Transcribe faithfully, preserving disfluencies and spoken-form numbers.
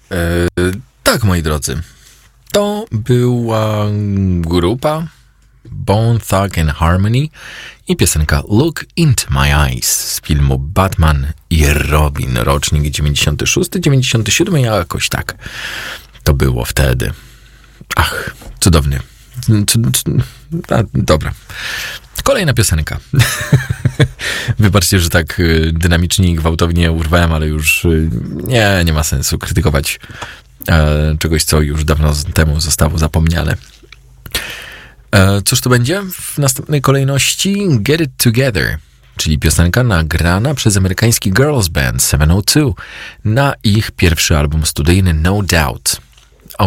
E, tak, moi drodzy. To była grupa Bone Thugs and Harmony i piosenka Look Into My Eyes z filmu Batman i Robin, rocznik dziewięćdziesiąty szósty dziewięćdziesiąty siódmy, jakoś tak to było wtedy. Ach, cudownie. A, dobra. Kolejna piosenka. Wybaczcie, że tak dynamicznie i gwałtownie urwałem, ale już nie, nie ma sensu krytykować e, czegoś, co już dawno temu zostało zapomniane. E, cóż to będzie? W następnej kolejności Get It Together, czyli piosenka nagrana przez amerykański girls band siedemset dwa na ich pierwszy album studyjny No Doubt.